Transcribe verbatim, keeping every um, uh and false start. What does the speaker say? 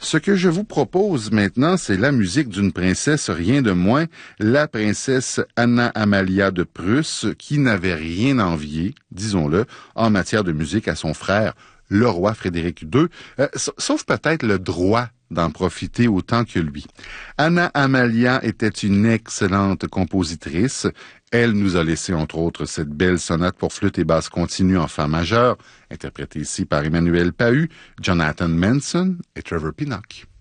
Ce que je vous propose maintenant, c'est la musique d'une princesse, rien de moins, la princesse Anna Amalia de Prusse, qui n'avait rien envié, disons-le, en matière de musique à son frère, le roi Frédéric deux, euh, sauf peut-être le droit d'en profiter autant que lui. Anna Amalia était une excellente compositrice. Elle nous a laissé, entre autres, cette belle sonate pour flûte et basse continue en fa majeur, interprétée ici par Emmanuel Pahud, Jonathan Manson et Trevor Pinnock.